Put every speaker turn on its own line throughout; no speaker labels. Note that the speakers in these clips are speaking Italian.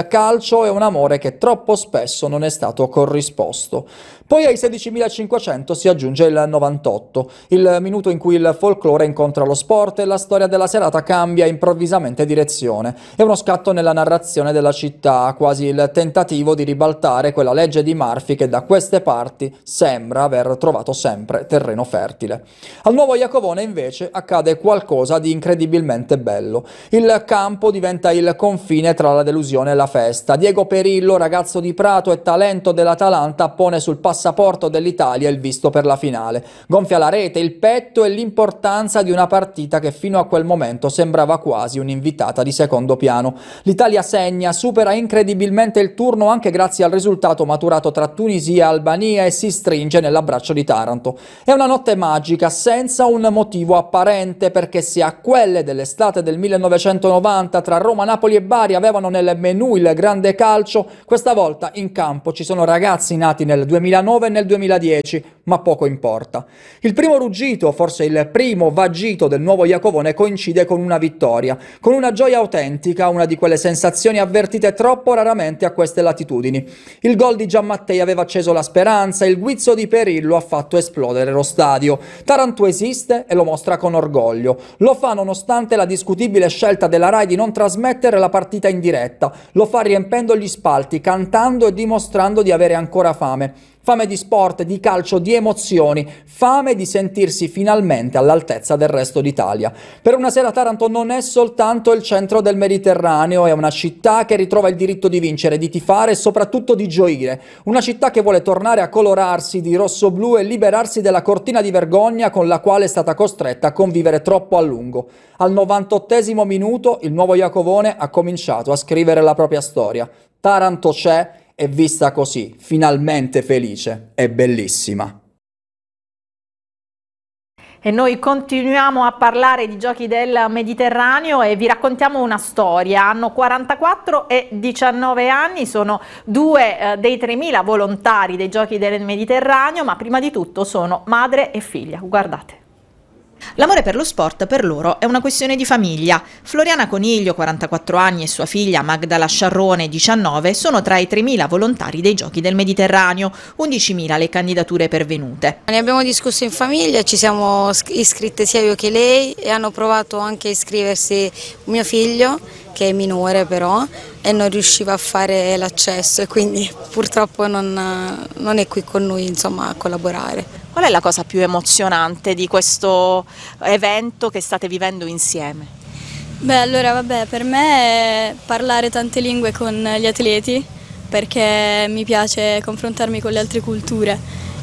calcio è un amore che troppo spesso non è stato corrisposto. Poi ai 16.500 si aggiunge il 98, il minuto in cui il folklore incontra lo sport e la storia della serata cambia improvvisamente direzione. È uno scatto nella narrazione della città, quasi il tentativo di ribaltare quella legge di Murphy che da queste parti sembra aver trovato sempre terreno fertile. Al nuovo Iacovone invece accade qualcosa di incredibilmente bello. Il campo diventa il confine tra la delusione e la festa. Diego Perillo, ragazzo di Prato e talento dell'Atalanta, pone sul passaporto dell'Italia il visto per la finale. Gonfia la rete, il petto e l'importanza di una partita che fino a quel momento sembrava quasi un'invitata di secondo piano. L'Italia segna, supera incredibilmente il turno anche grazie al risultato maturato tra Tunisia e Albania e si stringe nell'abbraccio di Taranto. È una notte magica senza un motivo apparente, perché se a quelle dell'estate del 1990 tra Roma, Napoli e Bari avevano nel menù il grande calcio, questa volta in campo ci sono ragazzi nati nel 2009 e nel 2010, ma poco importa. Il primo ruggito, forse il primo vagito del nuovo Iacovone coincide con una vittoria, con una gioia autentica, una di quelle sensazioni avvertite troppo raramente a queste latitudini. Il gol di Gianmattei aveva acceso la speranza, il guizzo di Perillo ha fatto esplodere lo stadio. Taranto esiste e lo mostra con orgoglio. Lo fa nonostante la discutibile scelta della Rai di non trasmettere la partita in diretta. Lo fa riempendo gli spalti, cantando e dimostrando di avere ancora fame. Fame di sport, di calcio, di emozioni, fame di sentirsi finalmente all'altezza del resto d'Italia. Per una sera Taranto non è soltanto il centro del Mediterraneo, è una città che ritrova il diritto di vincere, di tifare e soprattutto di gioire. Una città che vuole tornare a colorarsi di rosso-blu e liberarsi della cortina di vergogna con la quale è stata costretta a convivere troppo a lungo. Al 98esimo minuto il nuovo Iacovone ha cominciato a scrivere la propria storia. Taranto c'è, e vista così, finalmente felice e bellissima.
E noi continuiamo a parlare di giochi del Mediterraneo e vi raccontiamo una storia. Hanno 44 e 19 anni, sono due dei 3.000 volontari dei giochi del Mediterraneo, ma prima di tutto sono madre e figlia. Guardate.
L'amore per lo sport per loro è una questione di famiglia. Floriana Coniglio, 44 anni, e sua figlia Magdala Sciarrone, 19, sono tra i 3.000 volontari dei Giochi del Mediterraneo, 11.000 le candidature pervenute.
Ne abbiamo discusso in famiglia, ci siamo iscritte sia io che lei e hanno provato anche a iscriversi mio figlio, che è minore però, e non riusciva a fare l'accesso e quindi purtroppo non è qui con noi, insomma, a collaborare.
Qual è la cosa più emozionante di questo evento che state vivendo insieme?
Beh, allora vabbè, per me è parlare tante lingue con gli atleti, perché mi piace confrontarmi con le altre culture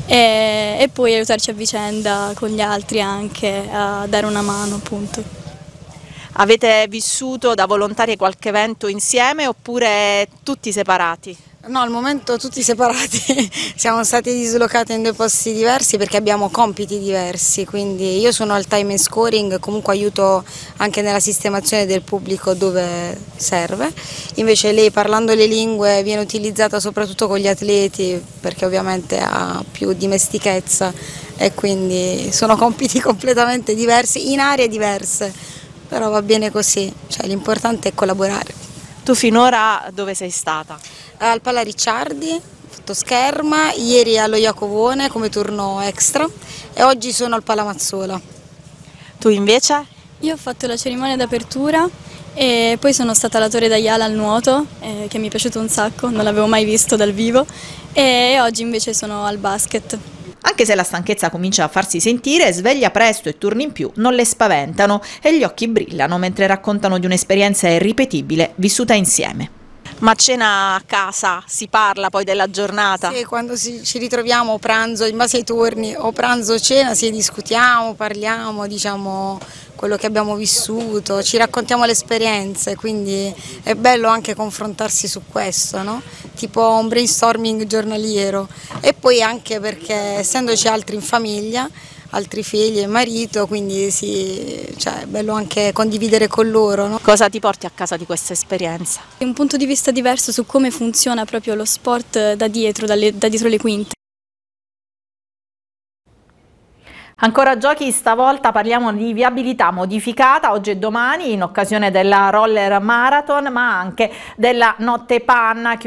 e poi aiutarci a vicenda con gli altri anche, a dare una mano appunto.
Avete vissuto da volontari qualche evento insieme oppure tutti separati?
No, al momento tutti separati, siamo stati dislocati in due posti diversi perché abbiamo compiti diversi, quindi io sono al time and scoring, comunque aiuto anche nella sistemazione del pubblico dove serve, invece lei parlando le lingue viene utilizzata soprattutto con gli atleti perché ovviamente ha più dimestichezza e quindi sono compiti completamente diversi, in aree diverse, però va bene così, cioè l'importante è collaborare.
Tu finora dove sei stata?
Al Pala Ricciardi, fatto scherma, ieri allo Iacovone come turno extra e oggi sono al Palamazzola.
Tu invece?
Io ho fatto la cerimonia d'apertura e poi sono stata alla Torre d'Aiala al nuoto, che mi è piaciuto un sacco, non l'avevo mai visto dal vivo, e oggi invece sono al basket.
Anche se la stanchezza comincia a farsi sentire, sveglia presto e turni in più non le spaventano e gli occhi brillano mentre raccontano di un'esperienza irripetibile vissuta insieme.
Ma a cena a casa si parla poi della giornata?
Sì, quando ci ritroviamo o pranzo, in base ai turni, o pranzo o cena, discutiamo, parliamo, diciamo quello che abbiamo vissuto, ci raccontiamo le esperienze, quindi è bello anche confrontarsi su questo, no? Tipo un brainstorming giornaliero e poi anche perché essendoci altri in famiglia, altri figli e marito, quindi è bello anche condividere con loro. No?
Cosa ti porti a casa di questa esperienza?
Un punto di vista diverso su come funziona proprio lo sport da dietro, da dietro le quinte.
Ancora giochi, stavolta parliamo di viabilità modificata oggi e domani in occasione della Roller Marathon, ma anche della Notte Panna,